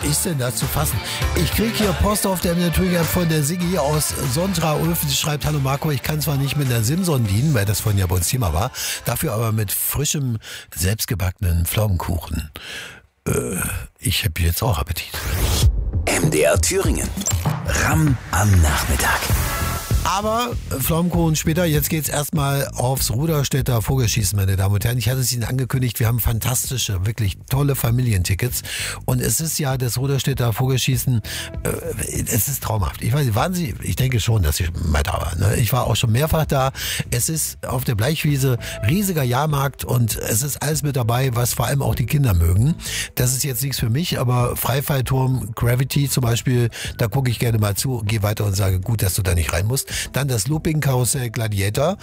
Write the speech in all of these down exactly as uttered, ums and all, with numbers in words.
ist denn das zu fassen? Ich kriege hier Post auf der Twitter von der Siggi aus Sontra-Ulf. Sie schreibt, hallo Marco, ich kann zwar nicht mit der Simson dienen, weil das vorhin ja bei uns Thema war, dafür aber mit frischem, selbstgebackenen Pflaumenkuchen. Äh, ich habe jetzt auch Appetit. M D R Thüringen. Ramm am Nachmittag. Aber Pflaumenkuchen später, jetzt geht's erstmal aufs Ruderstädter Vogelschießen, meine Damen und Herren. Ich hatte es Ihnen angekündigt, wir haben fantastische, wirklich tolle Familientickets. Und es ist ja das Ruderstädter Vogelschießen, äh, es ist traumhaft. Ich weiß, waren Sie, ich denke schon, dass Sie mal da waren. Ne? Ich war auch schon mehrfach da. Es ist auf der Bleichwiese, riesiger Jahrmarkt und es ist alles mit dabei, was vor allem auch die Kinder mögen. Das ist jetzt nichts für mich, aber Freifallturm, Gravity zum Beispiel, da gucke ich gerne mal zu, gehe weiter und sage, gut, dass du da nicht rein musst. Dann das Looping-Karussell Gladiator.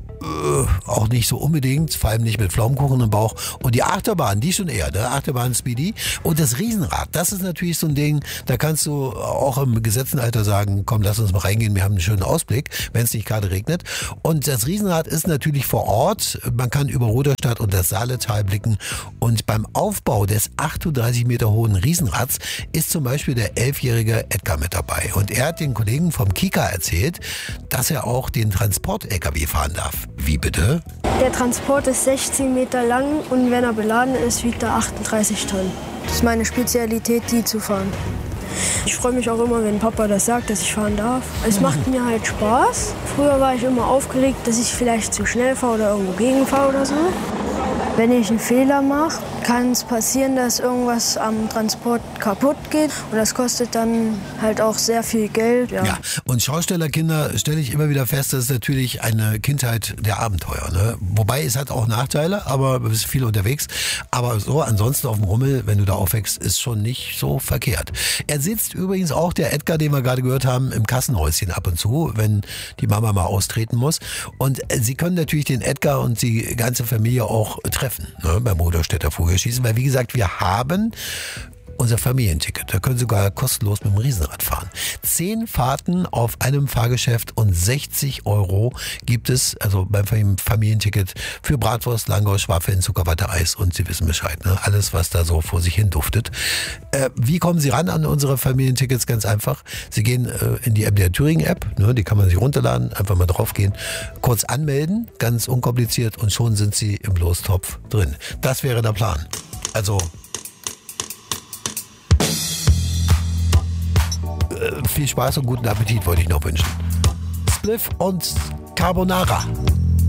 Äh, auch nicht so unbedingt, vor allem nicht mit Pflaumenkuchen im Bauch. Und die Achterbahn, die schon eher, ne? Achterbahn Speedy. Und das Riesenrad, das ist natürlich so ein Ding, da kannst du auch im gesetzten Alter sagen, komm, lass uns mal reingehen, wir haben einen schönen Ausblick, wenn es nicht gerade regnet. Und das Riesenrad ist natürlich vor Ort, man kann über Ruderstadt und das Saaletal blicken. Und beim Aufbau des achtunddreißig Meter hohen Riesenrads ist zum Beispiel der elfjährige Edgar mit dabei. Und er hat den Kollegen vom Kika erzählt, dass er auch den Transport-L K W fahren darf. Wie bitte? Der Transport ist sechzehn Meter lang und wenn er beladen ist, wiegt er achtunddreißig Tonnen. Das ist meine Spezialität, die zu fahren. Ich freue mich auch immer, wenn Papa das sagt, dass ich fahren darf. Es macht mir halt Spaß. Früher war ich immer aufgeregt, dass ich vielleicht zu schnell fahre oder irgendwo gegenfahre oder so. Wenn ich einen Fehler mache, kann es passieren, dass irgendwas am Transport kaputt geht. Und das kostet dann halt auch sehr viel Geld. Ja, ja. Und Schaustellerkinder stelle ich immer wieder fest, das ist natürlich eine Kindheit der Abenteuer. Ne? Wobei es hat auch Nachteile, aber du bist viel unterwegs. Aber so ansonsten auf dem Rummel, wenn du da aufwächst, ist schon nicht so verkehrt. Er sitzt übrigens auch, der Edgar, den wir gerade gehört haben, im Kassenhäuschen ab und zu, wenn die Mama mal austreten muss. Und Sie können natürlich den Edgar und die ganze Familie auch treffen, ne, beim Ruderstädter Vogelschießen, weil wie gesagt, wir haben unser Familienticket. Da können Sie sogar kostenlos mit dem Riesenrad fahren. Zehn Fahrten auf einem Fahrgeschäft und sechzig Euro gibt es, also beim Familienticket, für Bratwurst, Langos, Waffeln, Zuckerwatte, Eis und Sie wissen Bescheid. Ne? Alles, was da so vor sich hin duftet. Äh, wie kommen Sie ran an unsere Familientickets? Ganz einfach. Sie gehen äh, in die M D R Thüringen App, ne? Die kann man sich runterladen, einfach mal draufgehen, kurz anmelden, ganz unkompliziert und schon sind Sie im Lostopf drin. Das wäre der Plan. Also viel Spaß und guten Appetit wollte ich noch wünschen. Spliff und Carbonara.